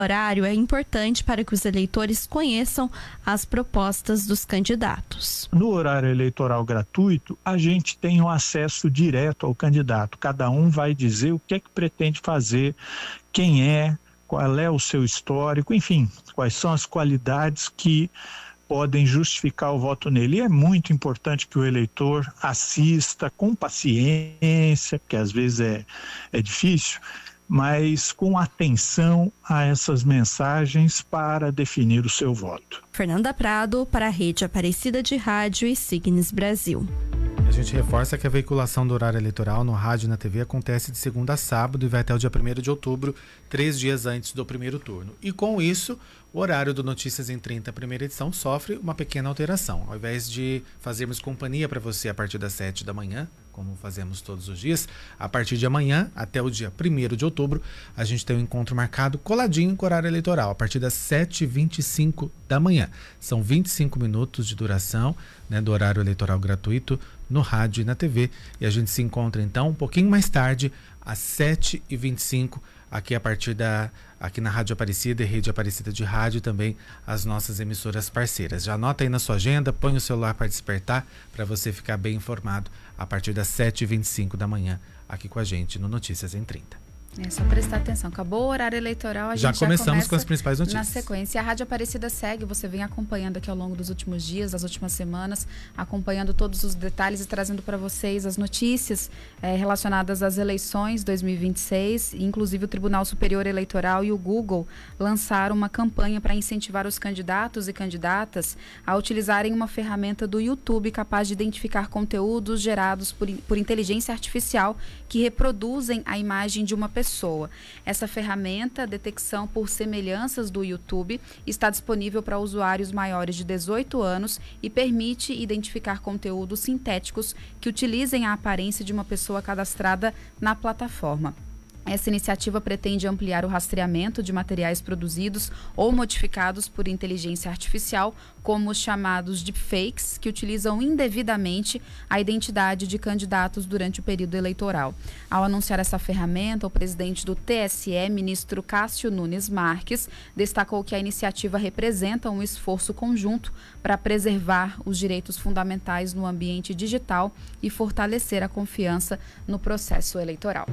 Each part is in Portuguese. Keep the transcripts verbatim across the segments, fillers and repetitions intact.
horário é importante para que os eleitores conheçam as propostas dos candidatos. No horário eleitoral gratuito, a gente tem um acesso direto ao candidato. Cada um vai dizer o que é que pretende fazer, quem é, qual é o seu histórico, enfim, quais são as qualidades que podem justificar o voto nele. E é muito importante que o eleitor assista com paciência, porque às vezes é, é difícil, mas com atenção a essas mensagens para definir o seu voto. Fernanda Prado, para a Rede Aparecida de Rádio e Signes Brasil. A gente reforça que a veiculação do horário eleitoral no rádio e na T V acontece de segunda a sábado e vai até o dia primeiro de outubro, três dias antes do primeiro turno. E com isso, o horário do Notícias em trinta, primeira edição, sofre uma pequena alteração. Ao invés de fazermos companhia para você a partir das sete da manhã, como fazemos todos os dias, a partir de amanhã até o dia primeiro de outubro, a gente tem um encontro marcado coladinho com o horário eleitoral, a partir das sete e vinte e cinco da manhã. São vinte e cinco minutos de duração, né, do horário eleitoral gratuito no rádio e na T V. E a gente se encontra então um pouquinho mais tarde, às sete e vinte e cinco, aqui a partir da aqui na Rádio Aparecida e Rede Aparecida de Rádio, também as nossas emissoras parceiras. Já anota aí na sua agenda, põe o celular para despertar, para você ficar bem informado a partir das sete e vinte e cinco da manhã, aqui com a gente no Notícias em trinta. É só prestar atenção. Acabou o horário eleitoral, a gente já já começamos com as principais notícias. Na sequência, a Rádio Aparecida segue, você vem acompanhando aqui ao longo dos últimos dias, das últimas semanas, acompanhando todos os detalhes e trazendo para vocês as notícias é, relacionadas às eleições dois mil e vinte e seis. Inclusive, o Tribunal Superior Eleitoral e o Google lançaram uma campanha para incentivar os candidatos e candidatas a utilizarem uma ferramenta do YouTube capaz de identificar conteúdos gerados por, por inteligência artificial que reproduzem a imagem de uma pessoa. Pessoa. Essa ferramenta, detecção por semelhanças do YouTube, está disponível para usuários maiores de dezoito anos e permite identificar conteúdos sintéticos que utilizem a aparência de uma pessoa cadastrada na plataforma. Essa iniciativa pretende ampliar o rastreamento de materiais produzidos ou modificados por inteligência artificial, como os chamados deepfakes, que utilizam indevidamente a identidade de candidatos durante o período eleitoral. Ao anunciar essa ferramenta, o presidente do T S E, ministro Cássio Nunes Marques, destacou que a iniciativa representa um esforço conjunto para preservar os direitos fundamentais no ambiente digital e fortalecer a confiança no processo eleitoral.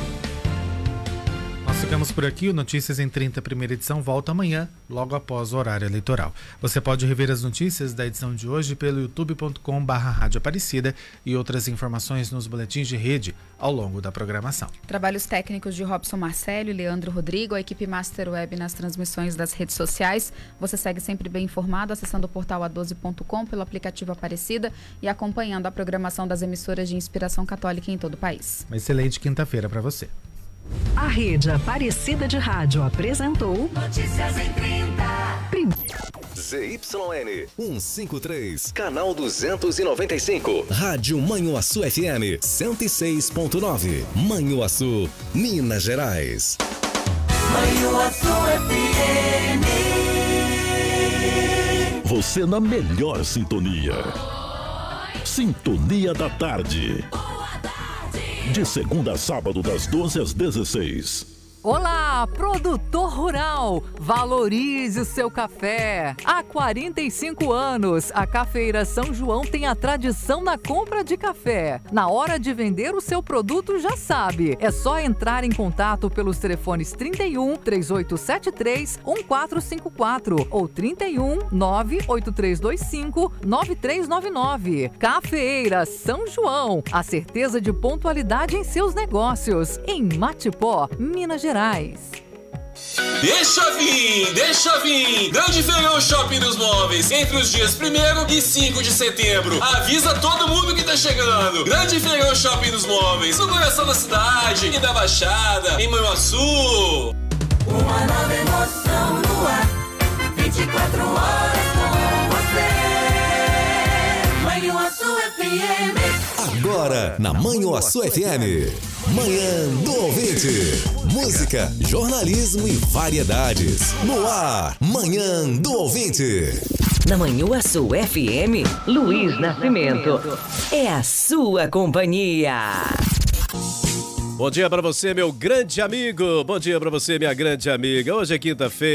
Nós ficamos por aqui. O Notícias em trinta, primeira edição, volta amanhã, logo após o horário eleitoral. Você pode rever as notícias da edição de hoje pelo youtube ponto com barra Rádio Aparecida e outras informações nos boletins de rede ao longo da programação. Trabalhos técnicos de Robson Marcelo e Leandro Rodrigo, a equipe Master Web nas transmissões das redes sociais. Você segue sempre bem informado acessando o portal a doze ponto com pelo aplicativo Aparecida e acompanhando a programação das emissoras de inspiração católica em todo o país. Uma excelente quinta-feira para você. A Rede Aparecida de Rádio apresentou Notícias em trinta. Prim... Z Y N cento e cinquenta e três, canal duzentos e noventa e cinco, Rádio Manhuaçu F M cento e seis ponto nove, Manhuaçu, Minas Gerais. Manhuaçu F M. Você na melhor sintonia. Sintonia da Tarde. De segunda a sábado, das doze às dezesseis. Olá, produtor rural! Valorize o seu café! Há quarenta e cinco anos, a Cafeira São João tem a tradição na compra de café. Na hora de vender o seu produto, já sabe, é só entrar em contato pelos telefones trinta e um, três oito sete três, um quatro cinco quatro ou trinta e um, nove oito três dois cinco, nove três nove nove. Cafeira São João, a certeza de pontualidade em seus negócios. Em Matipó, Minas Gerais. Deixa vir, deixa vir! Grande Feirão Shopping dos Móveis, entre os dias primeiro e cinco de setembro. Avisa todo mundo que tá chegando. Grande Feirão Shopping dos Móveis, no coração da cidade e da Baixada, em Manhuaçu. Uma nova emoção no ar, vinte e quatro horas com você. Manhuaçu F M. Agora, na Manhuaçu F M. Manhã do Ouvinte. Música, jornalismo e variedades. No ar, Manhã do Ouvinte. Na Manhuaçu F M, Luiz Nascimento. É a sua companhia. Bom dia para você, meu grande amigo. Bom dia para você, minha grande amiga. Hoje é quinta-feira.